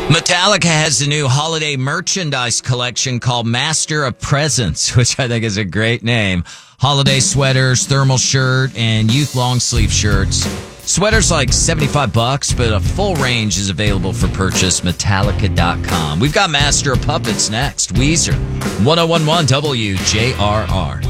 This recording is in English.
Metallica has a new holiday merchandise collection called Master of Presents, which I think is a great name. Holiday sweaters, thermal shirt, and youth long sleeve shirts. Sweaters like $75, but a full range is available for purchase. Metallica.com. We've got Master of Puppets next. Weezer, 1011 WJRR.